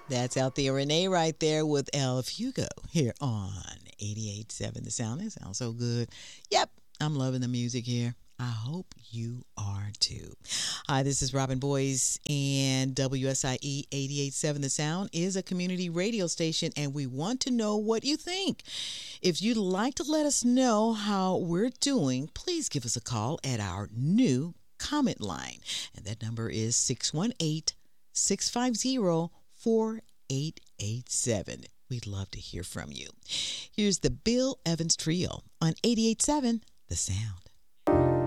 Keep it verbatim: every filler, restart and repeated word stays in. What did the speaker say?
That's Out There Renee right there with El Fugo here on eighty-eight point seven The Sound. It sounds so good. Yep, I'm loving the music here. I hope you are too. Hi, this is Robin Boyce, and W S I E eighty-eight point seven The Sound is a community radio station, and we want to know what you think. If you'd like to let us know how we're doing, please give us a call at our new comment line, and that number is six one eight, six five zero, four eight eight seven. We'd love to hear from you. Here's the Bill Evans Trio on eighty-eight point seven The Sound.